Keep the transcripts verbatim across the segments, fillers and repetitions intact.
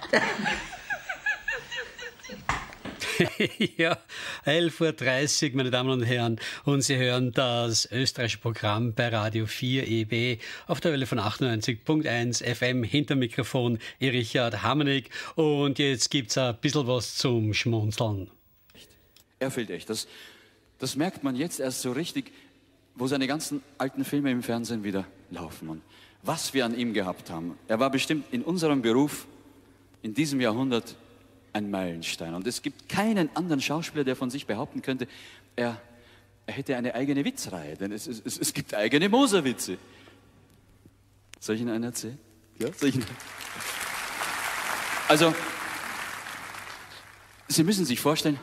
Ja, elf Uhr dreißig, meine Damen und Herren, und Sie hören das österreichische Programm bei Radio vier E B auf der Welle von achtundneunzig Komma eins F M. Hinter dem Mikrofon Richard Hammernig, und jetzt gibt's ein bisschen was zum Schmunzeln. Er fehlt echt. Das, das merkt man jetzt erst so richtig, wo seine ganzen alten Filme im Fernsehen wieder laufen und was wir an ihm gehabt haben. Er war bestimmt in unserem Beruf in diesem Jahrhundert ein Meilenstein. Und es gibt keinen anderen Schauspieler, der von sich behaupten könnte, er, er hätte eine eigene Witzreihe, denn es, es, es gibt eigene Moser-Witze. Soll ich Ihnen einen erzählen? Ja? Soll ich Ihnen... Also, Sie müssen sich vorstellen,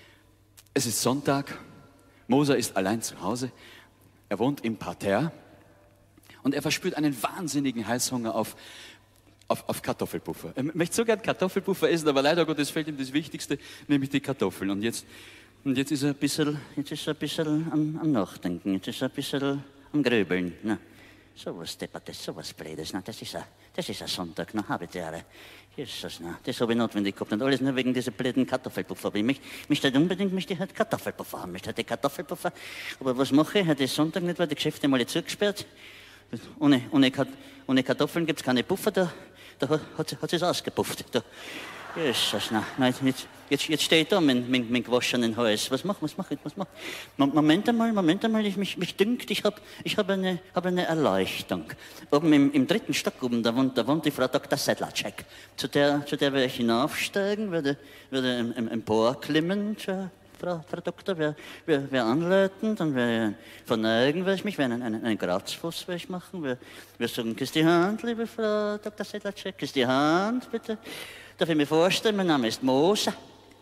es ist Sonntag, Moser ist allein zu Hause, er wohnt im Parterre und er verspürt einen wahnsinnigen Heißhunger auf Auf, auf Kartoffelpuffer. Er möchte so gern Kartoffelpuffer essen, aber leider Gottes fehlt ihm das Wichtigste, nämlich die Kartoffeln. Und jetzt, und jetzt ist er ein bisschen, jetzt ist er ein bisschen am, am Nachdenken, jetzt ist er ein bisschen am Grübeln. Na, so was Deppertes, so was Blödes, na, das ist ein, das ist ein Sonntag, na, habe ich Jahre. Jesus, na, das habe ich notwendig gehabt und alles nur wegen dieser blöden Kartoffelpuffer. Ich möchte, möchte unbedingt möchte ich halt Kartoffelpuffer haben, möchte halt die Kartoffelpuffer. Aber was mache ich? Heute ist Sonntag nicht, weil die Geschäfte mal zugesperrt. Ohne, ohne, ohne Kartoffeln gibt es keine Puffer, da, da hat, hat es ausgepufft. Da. Jesus, nein, nein, jetzt, jetzt, jetzt stehe ich da mit, mit, mit gewaschenen Hals. Was mach, was mach ich, was mach ich? Moment einmal, Moment einmal, ich, mich, mich dünkt, ich habe ich hab eine, hab eine Erleuchtung. Oben im, im dritten Stock oben, da wohnt, da wohnt die Frau Doktor Sedlacek. Zu der, zu der werde ich hinaufsteigen, werde, werde im, im Empor klimmen, zur, Frau, Frau Doktor, wir, wir, wir anleiten, dann wir verneigen wir ich mich, wir einen, einen, einen Kratzfuß will ich machen, wir, wir sagen, küss die Hand, liebe Frau Doktor Sedlacek, küss die Hand, bitte. Darf ich mir vorstellen, mein Name ist Moser.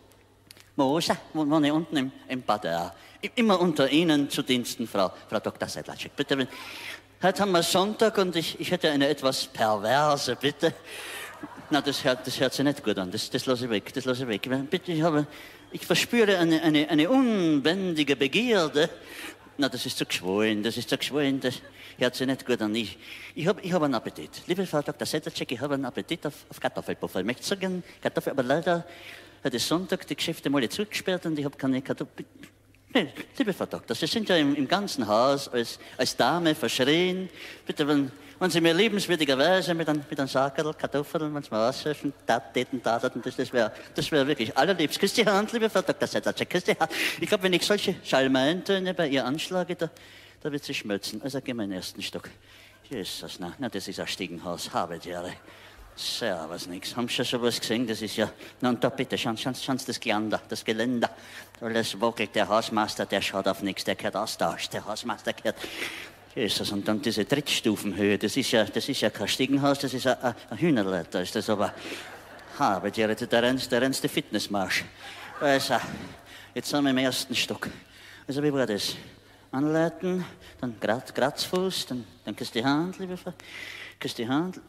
Moser, wohne ich unten im, im Parterre. Immer unter Ihnen zu Diensten, Frau, Frau Doktor Sedlacek. Bitte, wenn, heute haben wir Sonntag und ich, ich hätte eine etwas perverse Bitte. Na, das hört, das hört sich nicht gut an, das, das lasse ich weg, das lasse ich weg. Bitte, ich habe... Ich verspüre eine, eine, eine unbändige Begierde. Na, das ist zu geschwollen, das ist zu geschwollen, das hört sich nicht gut an. Ich, ich habe ich hab einen Appetit. Liebe Frau Doktor Sedlacek, ich habe einen Appetit auf, auf Kartoffelpuffer. Ich möchte so gerne Kartoffel, aber leider hat es Sonntag die Geschäfte mal zugesperrt und ich habe keine Kartoffel. Nee, liebe Frau Doktor, Sie sind ja im, im ganzen Haus als, als Dame verschrien. Bitte, wenn, wenn Sie mir liebenswürdigerweise mit einem mit ein Sackerl Kartoffeln, wenn Sie mir aushelfen, Täten, Taten, das, das wäre das wär wirklich allerliebst. Küss die Hand, liebe Frau Doktor Sedlacek, küss die Hand. Ich glaube, wenn ich solche Schalmeintöne bei ihr anschlage, da, da wird sie schmelzen. Also gehen wir in den ersten Stock. Jesus, na, na das ist ein Stiegenhaus, habe die Jahre. Servus, nix. Haben Sie schon sowas gesehen? Das ist ja... Na und da bitte, schauen Sie das Geländer, das Geländer. Alles wackelt, der Hausmeister, der schaut auf nichts, der gehört austauscht. Der Hausmeister gehört... Jesus, und dann diese Trittstufenhöhe, das ist ja, das ist ja kein Stiegenhaus, das ist ein, ein, ein Hühnerleiter, ist das aber... Ha, bei dir, der rennst, der rennst der Fitnessmarsch. Also, jetzt sind wir im ersten Stock. Also, wie war das? Anleiten, dann Kratzfuß, dann, dann küsst die Hand, liebe Frau. Küsst die Hand...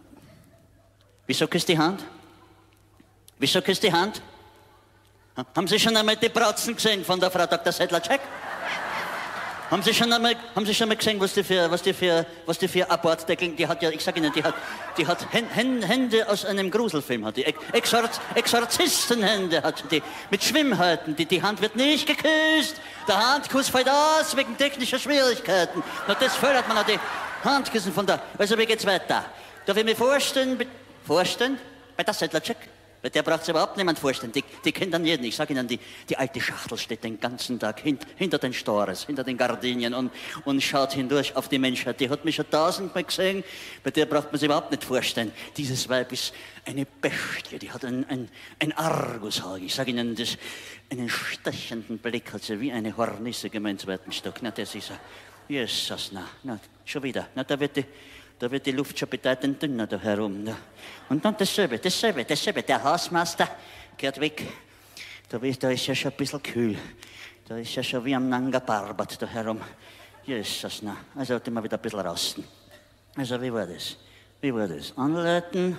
Wieso küsst die Hand? Wieso küsst die Hand? Haben Sie schon einmal die Bratzen gesehen von der Frau Doktor Sedlacek? Haben Sie schon einmal, haben Sie schon einmal gesehen, was die für, was die für, was die für Abortdeckeln, die hat ja, ich sage Ihnen, die hat, die hat Hände aus einem Gruselfilm, hat die Exorz, Exorzistenhände hat die, mit Schwimmhäuten, die, die Hand wird nicht geküsst, der Handkuss fällt aus wegen technischer Schwierigkeiten. Na, das fördert man, die Handküssen von da. Also, wie geht's weiter? Darf ich mir vorstellen, vorstellen, bei der Sedlacek? Bei der braucht es überhaupt niemand vorstellen. Die, die kennt dann jeden. Ich sage Ihnen, die, die alte Schachtel steht den ganzen Tag hint, hinter den Stores, hinter den Gardinien und, und schaut hindurch auf die Menschheit. Die hat mich schon tausendmal gesehen. Bei der braucht man sich überhaupt nicht vorstellen. Dieses Weib ist eine Bestie. Die hat ein, ein, ein Argusauge. Ich sage Ihnen, das, einen stechenden Blick hat sie wie eine Hornisse im zweiten Stock. Na, das ist er. Jesus, na, na, schon wieder. Na, da wird die... Da wird die Luft schon bedeutend dünner da herum. Da. Und dann dasselbe, dasselbe, dasselbe. Der Hausmeister geht weg. Da, da ist ja schon ein bisschen kühl. Da ist ja schon wie am Nanga Parbat da herum. Jesus, na. Also hat immer wieder ein bisschen rasten. Also wie war das? Wie war das? Anleiten.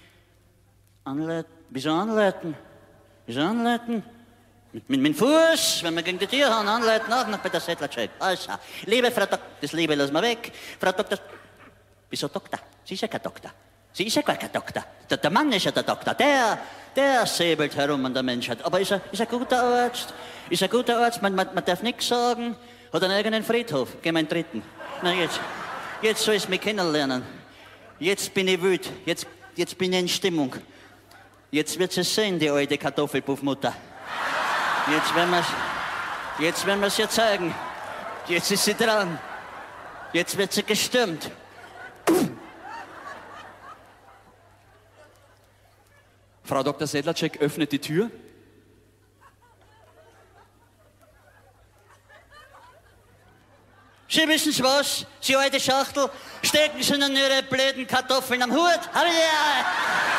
Anleiten. Wieso anleiten? Wieso anleiten? Mit, mit, mit dem Fuß, wenn wir gegen die Tür hauen, anleiten auch noch bei der Sedlacek. Also, liebe Frau Doktor, das Liebe lassen wir weg. Frau Doktor... Wieso Doktor? Sie ist ja kein Doktor. Sie ist ja gar kein Doktor. Der, der Mann ist ja der Doktor. Der, der säbelt herum an der Menschheit. Aber ist er, ist ein guter Arzt. Ist ein guter Arzt. Man, man, man darf nichts sagen. Hat einen eigenen Friedhof. Geh mal in den dritten. Na jetzt, jetzt soll ich mich kennenlernen. Jetzt bin ich wütend. Jetzt, jetzt bin ich in Stimmung. Jetzt wird sie sehen, die alte Kartoffelpuffmutter. Jetzt werden wir's, jetzt werden wir's ihr zeigen. Jetzt ist sie dran. Jetzt wird sie gestürmt. Frau Doktor Sedlacek öffnet die Tür. Sie wissen's was, Sie alte Schachtel, stecken Sie in Ihre blöden Kartoffeln am Hut.